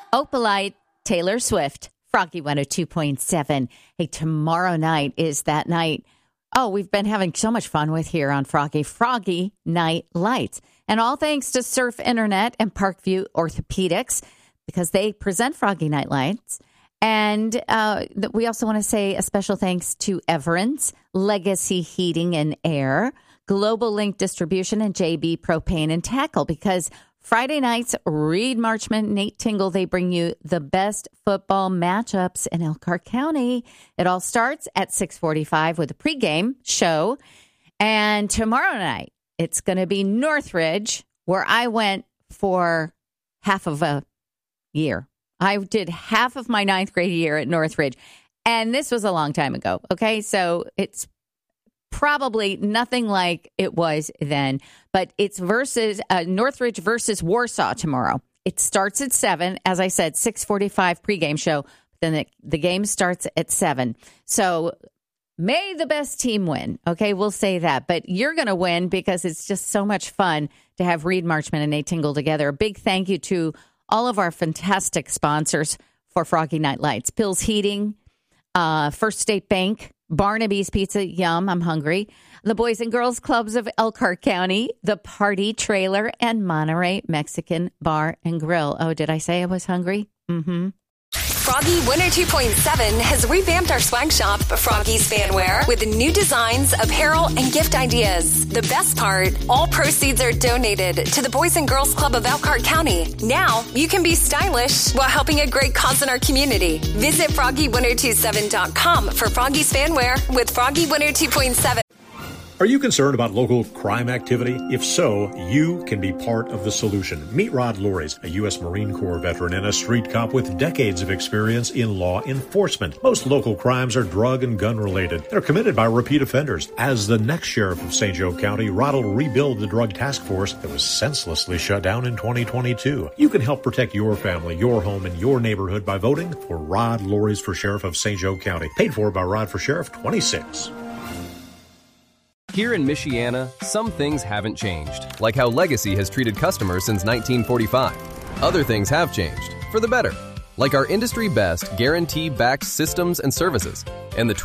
Opalite, Taylor Swift, Froggy 102.7. Hey, tomorrow night is that night. Oh, we've been having so much fun with here on Froggy Night Lights. And all thanks to Surf Internet and Parkview Orthopedics, because they present Froggy Night Lights. And we also want to say a special thanks to Everence, Legacy Heating and Air, Global Link Distribution, and JB Propane and Tackle, because Friday nights, Reed Marchman, Nate Tingle, they bring you the best football matchups in Elkhart County. It all starts at 6:45 with a pregame show. And tomorrow night, it's going to be Northridge, where I went for half of a year. I did half of my 9th grade year at Northridge. And this was a long time ago. Okay, so it's probably nothing like it was then. But it's versus Northridge versus Warsaw tomorrow. It starts at 7. As I said, 6:45 pregame show. Then the game starts at 7. So may the best team win. Okay, we'll say that. But you're going to win because it's just so much fun to have Reed Marchman and Nate Tingle together. A big thank you to all of our fantastic sponsors for Froggy Night Lights. Pill's Heating, First State Bank, Barnaby's Pizza, yum, I'm hungry. The Boys and Girls Clubs of Elkhart County, the Party Trailer, and Monterey Mexican Bar and Grill. Oh, did I say I was hungry? Mm-hmm. Froggy 102.7 has revamped our swag shop, Froggy's Fanwear, with new designs, apparel, and gift ideas. The best part, all proceeds are donated to the Boys and Girls Club of Elkhart County. Now, you can be stylish while helping a great cause in our community. Visit Froggy1027.com for Froggy's Fanwear with Froggy 102.7. Are you concerned about local crime activity? If so, you can be part of the solution. Meet Rod Lories, a U.S. Marine Corps veteran and a street cop with decades of experience in law enforcement. Most local crimes are drug and gun related. They're committed by repeat offenders. As the next sheriff of St. Joe County, Rod will rebuild the drug task force that was senselessly shut down in 2022. You can help protect your family, your home, and your neighborhood by voting for Rod Lories for Sheriff of St. Joe County. Paid for by Rod for Sheriff 26. Here in Michiana, some things haven't changed, like how Legacy has treated customers since 1945. Other things have changed, for the better, like our industry-best guarantee-backed systems and services, and the